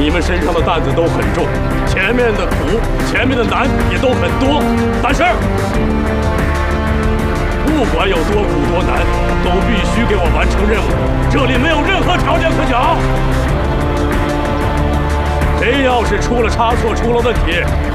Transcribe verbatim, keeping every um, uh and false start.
你们身上的担子都很重，前面的苦，前面的难也都很多，但是不管有多苦多难，都必须给我完成任务。这里没有任何条件可讲。谁要是出了差错，出了问题，